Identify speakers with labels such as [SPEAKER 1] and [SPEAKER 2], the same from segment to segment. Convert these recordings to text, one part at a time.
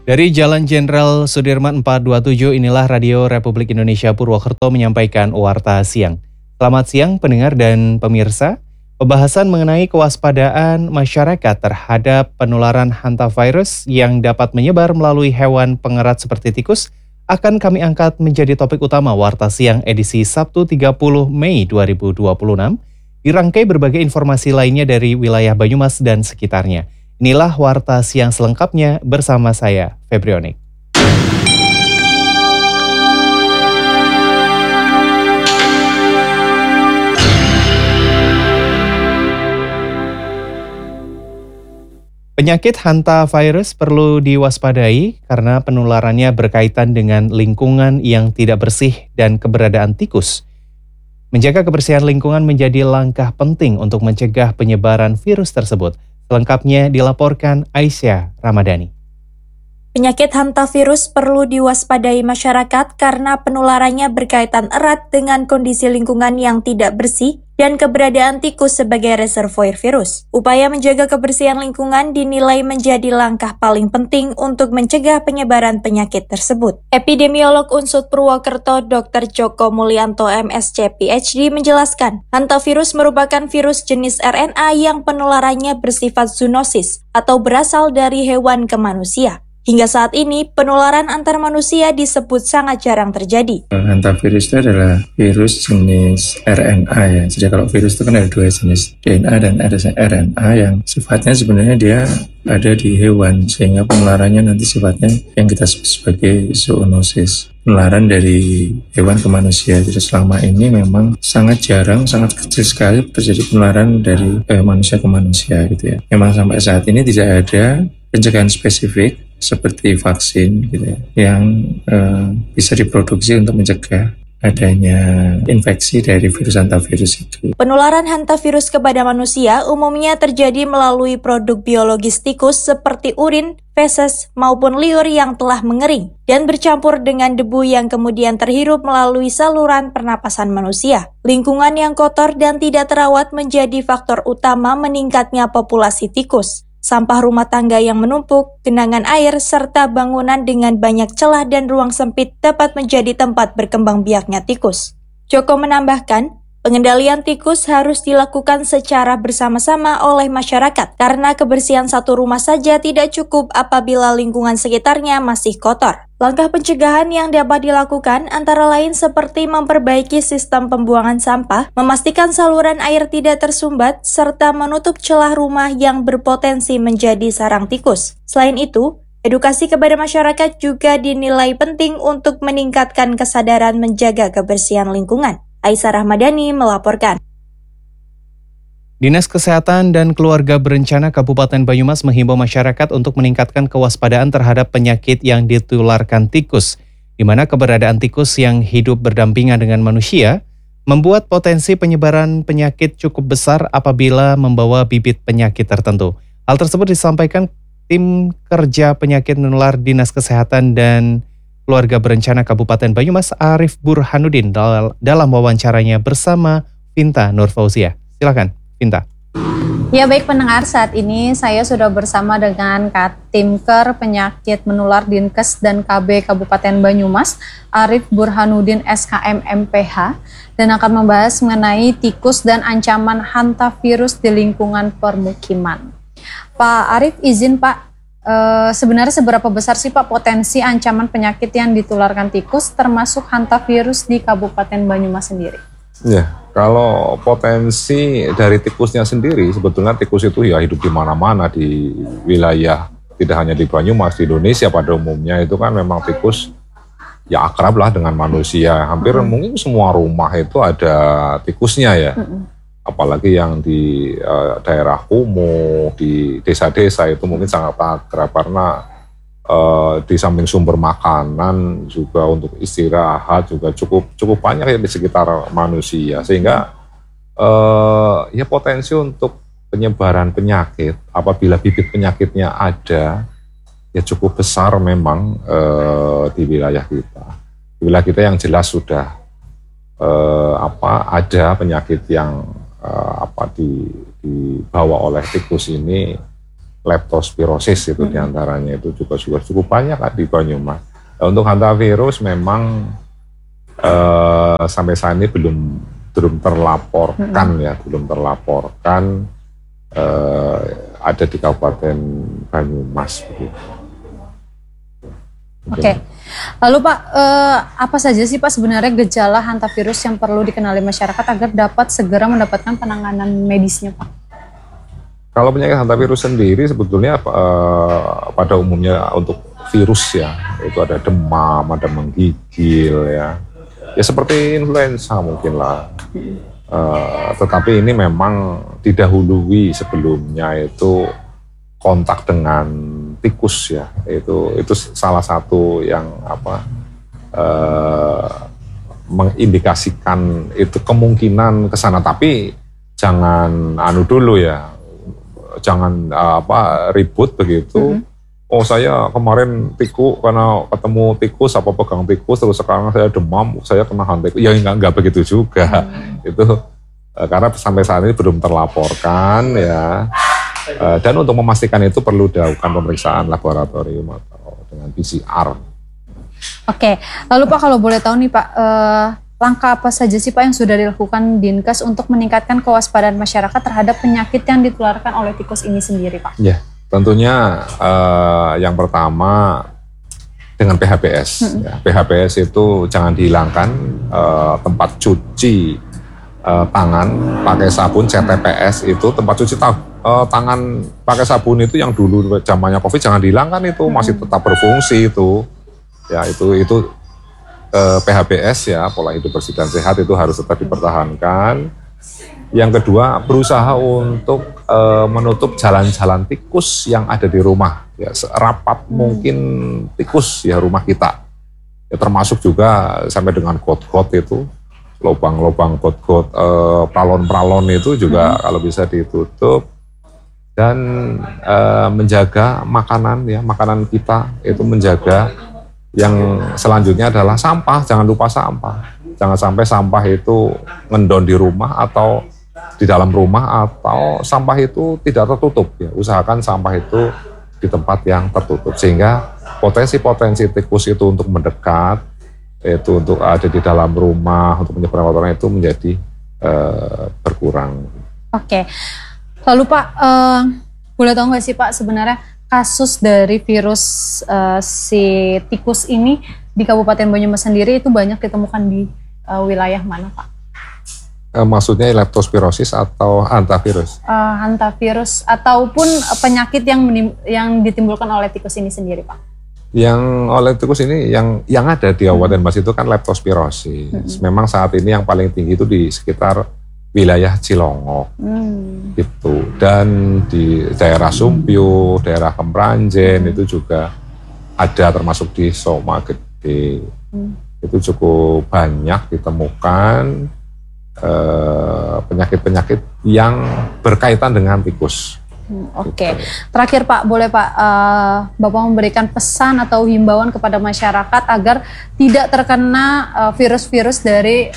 [SPEAKER 1] Dari Jalan Jenderal Sudirman 427, inilah Radio Republik Indonesia Purwokerto menyampaikan Warta Siang. Selamat siang pendengar dan pemirsa. Pembahasan mengenai kewaspadaan masyarakat terhadap penularan hantavirus yang dapat menyebar melalui hewan pengerat seperti tikus akan kami angkat menjadi topik utama Warta Siang edisi Sabtu 30 Mei 2026. Dirangkai berbagai informasi lainnya dari wilayah Banyumas dan sekitarnya. Inilah Warta Siang selengkapnya bersama saya, Febrionik. Penyakit hantavirus perlu diwaspadai karena penularannya berkaitan dengan lingkungan yang tidak bersih dan keberadaan tikus. Menjaga kebersihan lingkungan menjadi langkah penting untuk mencegah penyebaran virus tersebut. Selengkapnya dilaporkan Aisyah Ramadhani.
[SPEAKER 2] Penyakit hantavirus perlu diwaspadai masyarakat karena penularannya berkaitan erat dengan kondisi lingkungan yang tidak bersih dan keberadaan tikus sebagai reservoir virus. Upaya menjaga kebersihan lingkungan dinilai menjadi langkah paling penting untuk mencegah penyebaran penyakit tersebut. Epidemiolog Unsud Purwokerto Dr. Joko Mulyanto MSc PhD menjelaskan, hantavirus merupakan virus jenis RNA yang penularannya bersifat zoonosis atau berasal dari hewan ke manusia. Hingga saat ini, penularan antar manusia disebut sangat jarang terjadi.
[SPEAKER 3] Hantavirus itu adalah virus jenis RNA ya. Jadi kalau virus itu kan ada dua jenis, DNA dan RNA yang sifatnya sebenarnya dia ada di hewan. Sehingga penularannya nanti sifatnya yang kita sebut sebagai zoonosis. Penularan dari hewan ke manusia. Jadi selama ini memang sangat jarang, sangat kecil sekali terjadi penularan dari manusia ke manusia gitu ya. Memang sampai saat ini tidak ada pencegahan spesifik seperti vaksin gitu ya, yang bisa diproduksi untuk mencegah adanya infeksi dari virus hantavirus itu.
[SPEAKER 2] Penularan hantavirus kepada manusia umumnya terjadi melalui produk biologis tikus seperti urin, feses, maupun liur yang telah mengering dan bercampur dengan debu yang kemudian terhirup melalui saluran pernapasan manusia. Lingkungan yang kotor dan tidak terawat menjadi faktor utama meningkatnya populasi tikus. Sampah rumah tangga yang menumpuk, genangan air, serta bangunan dengan banyak celah dan ruang sempit dapat menjadi tempat berkembang biaknya tikus. Joko menambahkan, pengendalian tikus harus dilakukan secara bersama-sama oleh masyarakat karena kebersihan satu rumah saja tidak cukup apabila lingkungan sekitarnya masih kotor. Langkah pencegahan yang dapat dilakukan antara lain seperti memperbaiki sistem pembuangan sampah, memastikan saluran air tidak tersumbat, serta menutup celah rumah yang berpotensi menjadi sarang tikus. Selain itu, edukasi kepada masyarakat juga dinilai penting untuk meningkatkan kesadaran menjaga kebersihan lingkungan. Aisyah Ramadhani melaporkan.
[SPEAKER 1] Dinas Kesehatan dan Keluarga Berencana Kabupaten Banyumas menghimbau masyarakat untuk meningkatkan kewaspadaan terhadap penyakit yang ditularkan tikus, di mana keberadaan tikus yang hidup berdampingan dengan manusia membuat potensi penyebaran penyakit cukup besar apabila membawa bibit penyakit tertentu. Hal tersebut disampaikan tim kerja penyakit menular Dinas Kesehatan dan Keluarga Berencana Kabupaten Banyumas Arif Burhanuddin dalam wawancaranya bersama Vinta Nurfauzia. Silakan. Vinta.
[SPEAKER 4] Ya baik pendengar, saat ini saya sudah bersama dengan Katimker Penyakit Menular Dinkes dan KB Kabupaten Banyumas, Arif Burhanuddin SKM MPH, dan akan membahas mengenai tikus dan ancaman hantavirus di lingkungan permukiman. Pak Arif, izin Pak, sebenarnya seberapa besar sih Pak potensi ancaman penyakit yang ditularkan tikus termasuk hantavirus di Kabupaten Banyumas sendiri?
[SPEAKER 5] Ya, kalau potensi dari tikusnya sendiri, sebetulnya tikus itu ya hidup di mana-mana di wilayah, tidak hanya di Banyumas, di Indonesia pada umumnya itu kan memang tikus ya akrab lah dengan manusia. Hampir mungkin semua rumah itu ada tikusnya ya. Apalagi yang di daerah kumuh, di desa-desa itu mungkin sangat akrab karena di samping sumber makanan juga untuk istirahat juga cukup banyak ya di sekitar manusia, sehingga ya potensi untuk penyebaran penyakit apabila bibit penyakitnya ada ya cukup besar memang di wilayah kita. Di wilayah kita yang jelas sudah ada penyakit yang dibawa oleh tikus ini leptospirosis itu diantaranya itu juga cukup banyak kan di Banyumas. Nah, untuk hantavirus memang sampai saat ini belum terlaporkan ya, belum terlaporkan ada di Kabupaten Banyumas begitu.
[SPEAKER 4] Oke. Lalu Pak, apa saja sih Pak sebenarnya gejala hantavirus yang perlu dikenali masyarakat agar dapat segera mendapatkan penanganan medisnya Pak?
[SPEAKER 5] Kalau penyakit hantavirus sendiri sebetulnya pada umumnya untuk virus ya, itu ada demam, ada menggigil ya seperti influenza mungkin lah. Tetapi ini memang didahului sebelumnya itu kontak dengan tikus ya, itu salah satu yang mengindikasikan itu kemungkinan ke sana. Tapi jangan dulu ya, jangan ribut begitu. Oh saya kemarin karena ketemu tikus pegang tikus terus sekarang saya demam, saya kena hantavirus. Ya enggak begitu juga. Itu karena sampai saat ini belum terlaporkan ya. Dan untuk memastikan itu perlu dilakukan pemeriksaan laboratorium atau dengan PCR.
[SPEAKER 4] Oke, lalu Pak kalau boleh tahu nih Pak, langkah apa saja sih Pak yang sudah dilakukan Dinkes untuk meningkatkan kewaspadaan masyarakat terhadap penyakit yang ditularkan oleh tikus ini sendiri Pak?
[SPEAKER 5] Ya, tentunya yang pertama dengan PHBS. Ya, PHBS itu jangan dihilangkan, tempat cuci tangan pakai sabun CTPS itu tempat cuci tangan pakai sabun itu yang dulu zamannya COVID jangan dihilangkan, itu masih tetap berfungsi itu. Ya itu PHBS ya, pola hidup bersih dan sehat itu harus tetap dipertahankan. Yang kedua, berusaha untuk menutup jalan-jalan tikus yang ada di rumah ya, serapat mungkin tikus ya rumah kita. Ya, termasuk juga sampai dengan got-got itu, lubang-lubang got-got, pralon-pralon itu juga kalau bisa ditutup. Dan menjaga makanan kita itu menjaga. Yang selanjutnya adalah sampah, jangan lupa sampah. Jangan sampai sampah itu ngendon di rumah atau di dalam rumah, atau sampah itu tidak tertutup ya. Usahakan sampah itu di tempat yang tertutup sehingga potensi tikus itu untuk mendekat, itu untuk ada di dalam rumah, untuk menyebar kotoran itu menjadi berkurang.
[SPEAKER 4] Oke. Lalu Pak, boleh tahu nggak sih Pak sebenarnya kasus dari virus si tikus ini di Kabupaten Banyumas sendiri itu banyak ditemukan di wilayah mana Pak?
[SPEAKER 5] Maksudnya leptospirosis atau hantavirus?
[SPEAKER 4] Hantavirus ataupun penyakit yang ditimbulkan oleh tikus ini sendiri Pak?
[SPEAKER 5] Yang oleh tikus ini yang ada di Kabupaten Banyumas itu kan leptospirosis. Memang saat ini yang paling tinggi itu di sekitar wilayah Cilongok gitu, dan di daerah Sumpyu, daerah Kemranjen itu juga ada, termasuk di Soma Gede itu cukup banyak ditemukan penyakit-penyakit yang berkaitan dengan tikus.
[SPEAKER 4] Oke. Terakhir Pak, boleh Pak Bapak memberikan pesan atau himbauan kepada masyarakat agar tidak terkena virus-virus dari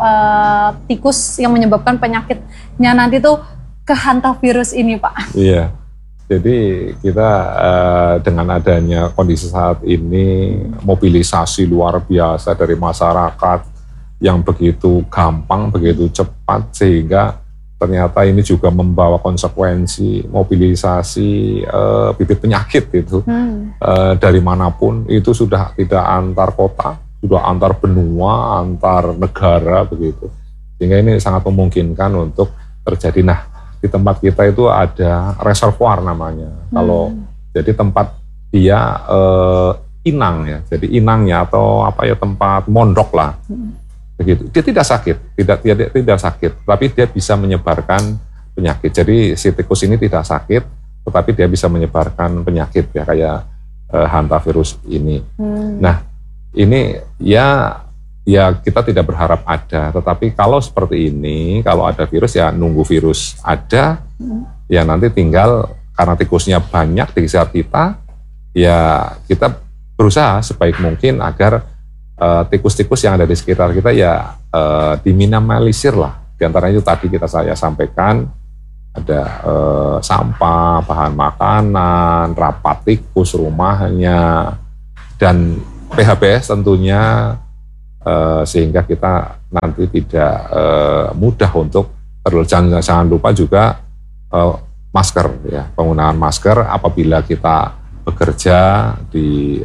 [SPEAKER 4] tikus yang menyebabkan penyakitnya nanti tuh ke hantavirus ini Pak. Iya,
[SPEAKER 5] jadi kita dengan adanya kondisi saat ini, mobilisasi luar biasa dari masyarakat yang begitu gampang, begitu cepat, sehingga ternyata ini juga membawa konsekuensi mobilisasi bibit penyakit itu dari manapun, itu sudah tidak antar kota, sudah antar benua, antar negara begitu. Sehingga ini sangat memungkinkan untuk terjadi. Nah, di tempat kita itu ada reservoir namanya. Kalau jadi tempat dia inang ya. Jadi inangnya atau tempat mondok lah. Begitu. Dia tidak sakit, tidak sakit, tapi dia bisa menyebarkan penyakit. Jadi si tikus ini tidak sakit, tetapi dia bisa menyebarkan penyakit ya, kayak hantavirus ini. Nah, ini ya kita tidak berharap ada, tetapi kalau seperti ini, kalau ada virus ya nunggu virus ada, ya nanti tinggal karena tikusnya banyak di sekitar kita, ya kita berusaha sebaik mungkin agar tikus-tikus yang ada di sekitar kita ya diminimalisir lah. Di antaranya itu tadi saya sampaikan, ada sampah, bahan makanan, rapat tikus rumahnya, dan PHBS tentunya, sehingga kita nanti tidak mudah untuk jangan lupa juga masker ya, penggunaan masker apabila kita bekerja di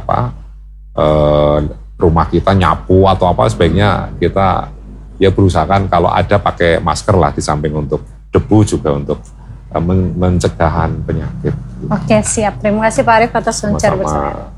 [SPEAKER 5] rumah kita nyapu atau apa, sebaiknya kita ya berusahakan kalau ada pakai masker lah, di samping untuk debu juga untuk pencegahan penyakit.
[SPEAKER 4] Oke, siap. Terima kasih Pak Arief atas share bersama.